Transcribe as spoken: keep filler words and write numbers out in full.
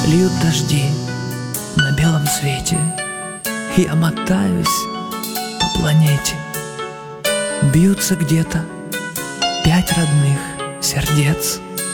Льют дожди на белом свете, я мотаюсь по планете. Бьются где-то пять родных сердец.